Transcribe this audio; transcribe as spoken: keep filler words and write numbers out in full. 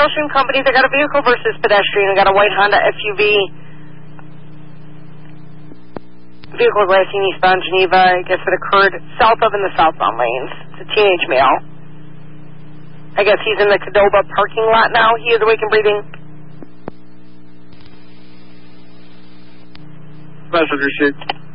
Propulsion Company. They got a vehicle versus pedestrian. They got a white Honda S U V. Vehicle racing eastbound Geneva. I guess it occurred south of in the southbound lanes. It's a teenage male. I guess he's in the Cadova parking lot now. He is awake and breathing. Passenger seat.